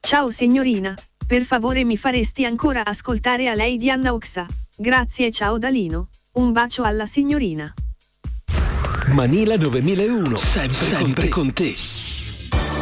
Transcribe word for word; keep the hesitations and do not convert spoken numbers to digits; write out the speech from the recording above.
Ciao signorina, per favore mi faresti ancora ascoltare a lei Anna Oxa? Grazie, ciao Dalino. Un bacio alla signorina. Manila novemilauno, sempre, sempre con te. Con te.